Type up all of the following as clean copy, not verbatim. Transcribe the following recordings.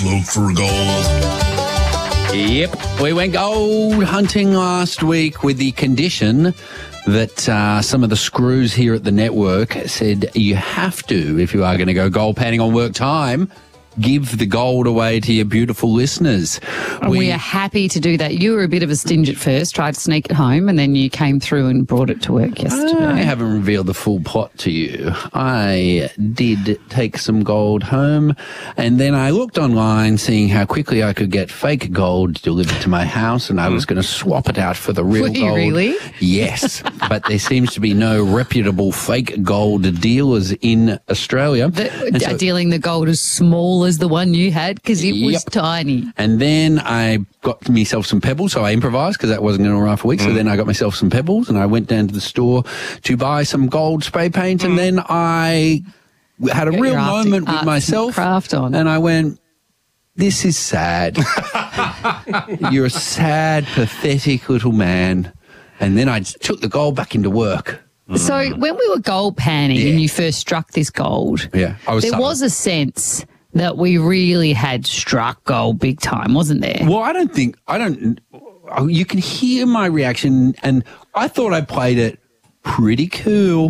look for gold. Yep, we went gold hunting last week with the condition that some of the screws here at the network said you have to, if you are going to go gold panning on work time, give the gold away to your beautiful listeners. We are happy to do that. You were a bit of a stinge at first, tried to sneak it home, and then you came through and brought it to work yesterday. I haven't revealed the full plot to you. I did take some gold home, and then I looked online seeing how quickly I could get fake gold delivered to my house, and I was going to swap it out for the real gold. Were you really? Yes, but there seems to be no reputable fake gold dealers in Australia. Dealing the gold as small as the one you had because it was tiny. And then I got myself some pebbles, so I improvised because that wasn't going to run for weeks. So then I got myself some pebbles and I went down to the store to buy some gold spray paint. And then I had a real moment with myself and I went, this is sad. You're a sad, pathetic little man. And then I took the gold back into work. So when we were gold panning and you first struck this gold, there was a sense that we really had struck gold big time, wasn't there? Well, you can hear my reaction, and I thought I played it pretty cool.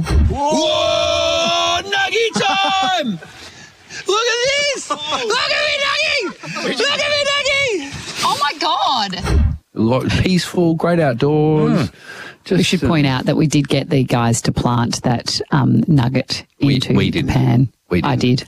Whoa! Nuggy time! Look at this! Look at me, Nuggy! Look at me, Nuggy! Oh, my God. Peaceful, great outdoors. We should point out that we did get the guys to plant that nugget into the pan. I did.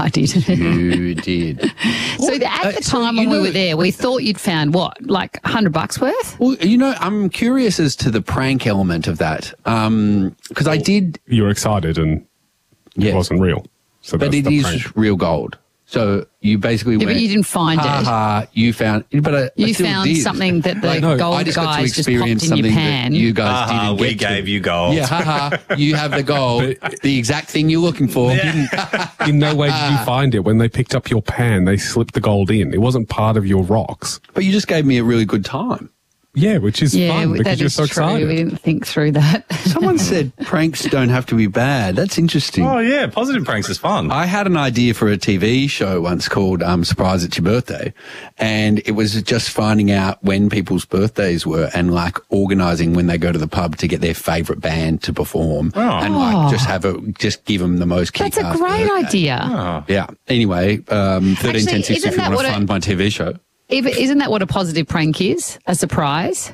You did. So at the time when we were there, we thought you'd found what, like $100 worth? Well, I'm curious as to the prank element of that because I did. You were excited and it wasn't real. So but it is real gold. So you basically went, but you didn't find it. You found, but you found something that the gold guys just popped in your pan. You guys didn't get. We gave you gold. Yeah, you have the gold, the exact thing you're looking for. In no way did you find it. When they picked up your pan, they slipped the gold in. It wasn't part of your rocks. But you just gave me a really good time. Yeah, which is fun because you're so excited. We didn't think through that. Someone said pranks don't have to be bad. That's interesting. Oh, yeah, positive pranks is fun. I had an idea for a TV show once called Surprise It's Your Birthday, and it was just finding out when people's birthdays were and like organising when they go to the pub to get their favourite band to perform and like just give them the most kick-ass That's a great idea. Oh. Yeah. Anyway, 131060 if you want to fund my TV show. Isn't that what a positive prank is? A surprise?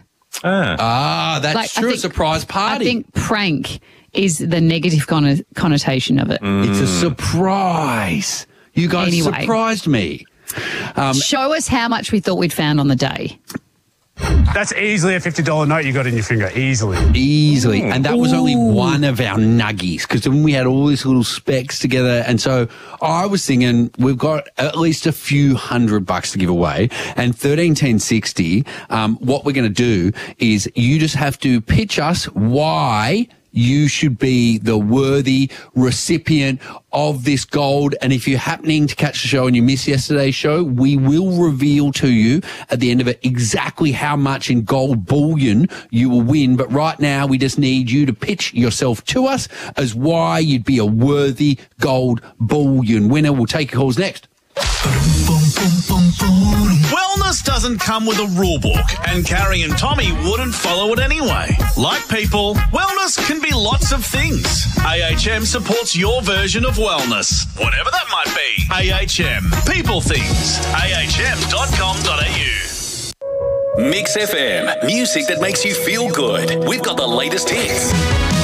That's true. A surprise party. I think prank is the negative connotation of it. It's a surprise. You guys surprised me. Show us how much we thought we'd found on the day. That's easily a $50 note you got in your finger. Easily. And that was only one of our nuggies because then we had all these little specks together. And so I was thinking we've got at least a few $100 to give away. And 131060, what we're going to do is you just have to pitch us why you should be the worthy recipient of this gold. And if you're happening to catch the show and you missed yesterday's show, we will reveal to you at the end of it exactly how much in gold bullion you will win. But right now, we just need you to pitch yourself to us as why you'd be a worthy gold bullion winner. We'll take your calls next. Wellness doesn't come with a rule book, and Carrie and Tommy wouldn't follow it anyway. Like people, wellness can be lots of things. AHM supports your version of wellness, whatever that might be. AHM, people things. ahm.com.au. Mix FM, music that makes you feel good. We've got the latest hits.